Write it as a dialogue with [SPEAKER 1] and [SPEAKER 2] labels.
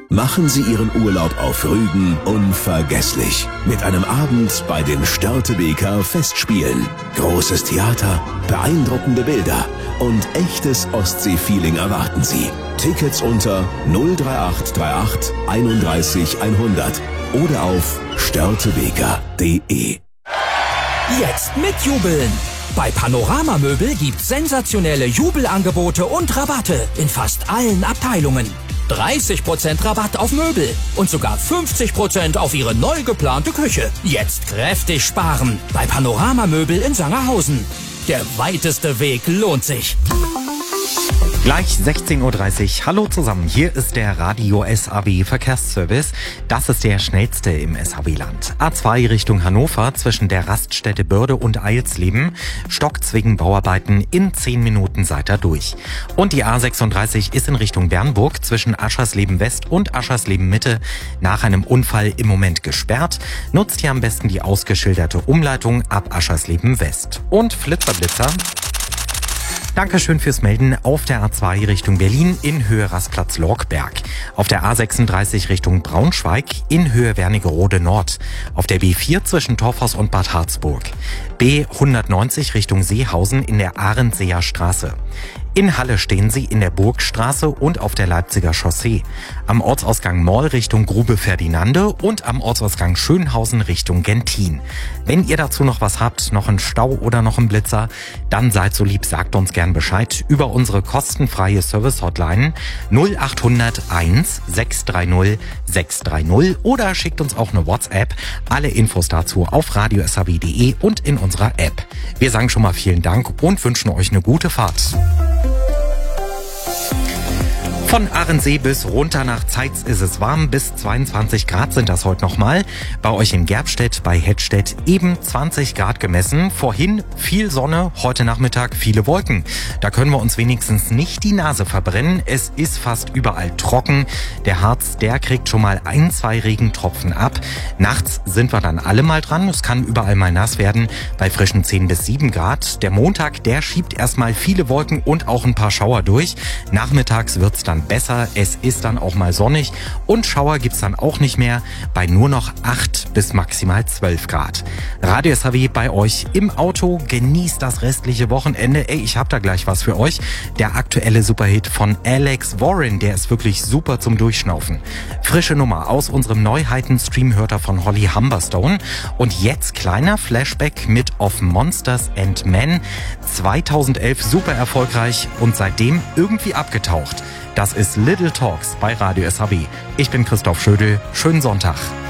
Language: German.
[SPEAKER 1] Machen Sie Ihren Urlaub auf Rügen unvergesslich. Mit einem Abend bei den Störtebeker Festspielen. Großes Theater, beeindruckende Bilder und echtes Ostsee-Feeling erwarten Sie. Tickets unter 03838 31 100 oder auf störtebeker.de.
[SPEAKER 2] Jetzt mitjubeln! Bei Panorama Möbel gibt's sensationelle Jubelangebote und Rabatte in fast allen Abteilungen. 30% Rabatt auf Möbel und sogar 50% auf Ihre neu geplante Küche. Jetzt kräftig sparen bei Panorama Möbel in Sangerhausen. Der weiteste Weg lohnt sich.
[SPEAKER 3] Gleich 16.30 Uhr. Hallo zusammen, hier ist der Radio SAW Verkehrsservice. Das ist der schnellste im SAW-Land. A2 Richtung Hannover zwischen der Raststätte Börde und Eilsleben. Stockt's wegen Bauarbeiten, in 10 Minuten seid ihr durch. Und die A36 ist in Richtung Bernburg zwischen Aschersleben West und Aschersleben Mitte nach einem Unfall im Moment gesperrt. Nutzt hier am besten die ausgeschilderte Umleitung ab Aschersleben West. Und Flitzerblitzer. Dankeschön fürs Melden auf der A2 Richtung Berlin in Höhe Rastplatz-Lorkberg. Auf der A36 Richtung Braunschweig in Höhe Wernigerode Nord. Auf der B4 zwischen Torfhaus und Bad Harzburg. B190 Richtung Seehausen in der Ahrendseer Straße. In Halle stehen Sie in der Burgstraße und auf der Leipziger Chaussee. Am Ortsausgang Moll Richtung Grube Ferdinande und am Ortsausgang Schönhausen Richtung Gentin. Wenn ihr dazu noch was habt, noch einen Stau oder noch einen Blitzer, dann seid so lieb, sagt uns gern Bescheid über unsere kostenfreie Service-Hotline 0800 1 630 630 oder schickt uns auch eine WhatsApp. Alle Infos dazu auf radiosaw.de und in unserer App. Wir sagen schon mal vielen Dank und wünschen euch eine gute Fahrt. Von Ahrensee bis runter nach Zeitz ist es warm, bis 22 Grad sind das heute nochmal. Bei euch in Gerbstedt, bei Hettstedt eben 20 Grad gemessen. Vorhin viel Sonne, heute Nachmittag viele Wolken. Da können wir uns wenigstens nicht die Nase verbrennen. Es ist fast überall trocken. Der Harz, der kriegt schon mal 1, 2 Regentropfen ab. Nachts sind wir dann alle mal dran. Es kann überall mal nass werden bei frischen 10 bis 7 Grad. Der Montag, der schiebt erstmal viele Wolken und auch ein paar Schauer durch. Nachmittags wird's dann besser, es ist dann auch mal sonnig und Schauer gibt's dann auch nicht mehr bei nur noch 8 bis maximal 12 Grad. Radio SAW bei euch im Auto, genießt das restliche Wochenende. Ey, ich hab da gleich was für euch. Der aktuelle Superhit von Alex Warren, der ist wirklich super zum Durchschnaufen. Frische Nummer aus unserem Neuheiten-Stream hört er von Holly Humberstone. Und jetzt kleiner Flashback mit Of Monsters and Men. 2011 super erfolgreich und seitdem irgendwie abgetaucht. Das ist Little Talks bei Radio SAW. Ich bin Christoph Schödel. Schönen Sonntag.